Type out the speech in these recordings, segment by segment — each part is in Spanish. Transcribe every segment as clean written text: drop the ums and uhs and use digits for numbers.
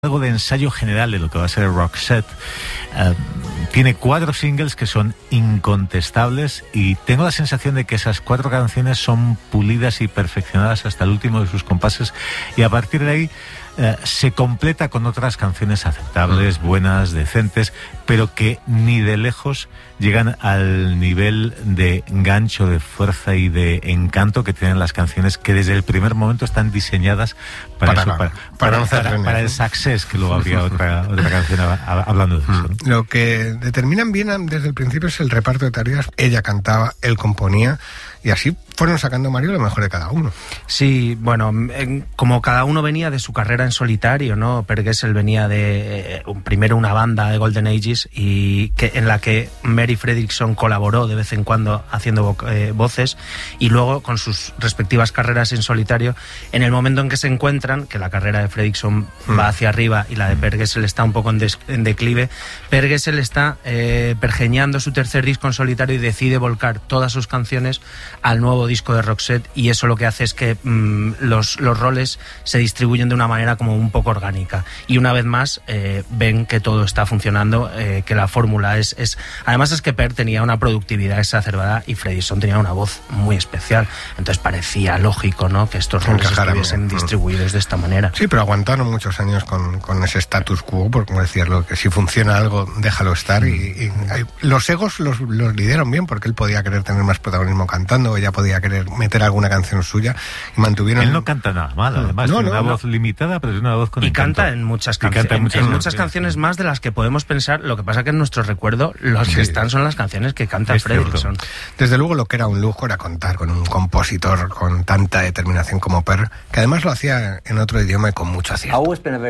Algo de ensayo general de lo que va a ser Roxette. Tiene 4 singles que son incontestables y tengo la sensación de que esas 4 canciones son pulidas y perfeccionadas hasta el último de sus compases, y a partir de ahí se completa con otras canciones aceptables, buenas, decentes, pero que ni de lejos llegan al nivel de gancho, de fuerza y de encanto que tienen las canciones que desde el primer momento están diseñadas para el success, que luego habría otra canción hablando de eso, ¿no? Lo que determinan bien desde el principio es el reparto de tareas. Ella cantaba, él componía, y así fueron sacando, Mario, lo mejor de cada uno. Sí, bueno, como cada uno venía de su carrera en solitario, ¿no? Per Gessle venía de primero una banda de Golden Ages y en la que Mary Fredriksson colaboró de vez en cuando haciendo voces, y luego con sus respectivas carreras en solitario. En el momento en que se encuentran, que la carrera de Fredriksson va hacia arriba y la de Per Gessle está un poco en declive, Per Gessle está pergeñando su tercer disco en solitario y decide volcar todas sus canciones al nuevo disco de Roxette, y eso lo que hace es que los roles se distribuyen de una manera como un poco orgánica, y una vez más ven que todo está funcionando, que la fórmula es además es que Per tenía una productividad exacerbada y Fredriksson tenía una voz muy especial, entonces parecía lógico, ¿no?, que estos roles estuviesen distribuidos de esta manera. Sí, pero aguantaron muchos años con ese status quo, porque, como decías, lo que si funciona algo, déjalo estar, y los egos los lidiaron bien, porque él podía querer tener más protagonismo cantando, ella podía querer meter alguna canción suya, y mantuvieron... Él no canta nada mal, además, tiene una voz limitada, pero es una voz con encanto. Canta en muchas canciones, en muchas canciones más de las que podemos pensar. Lo que pasa que en nuestro recuerdo los que están son las canciones que canta Fredriksson. Desde luego, lo que era un lujo era contar con un compositor con tanta determinación como Per, que además lo hacía en otro idioma y con mucho acierto.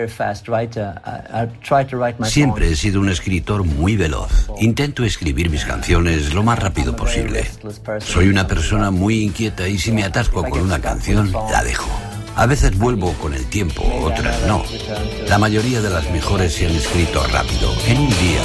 Siempre he sido un escritor muy veloz. Intento escribir mis canciones lo más rápido posible. Soy una persona muy inquieta y si me atasco con una canción, la dejo. A veces vuelvo con el tiempo, otras no. La mayoría de las mejores se han escrito rápido, en un día.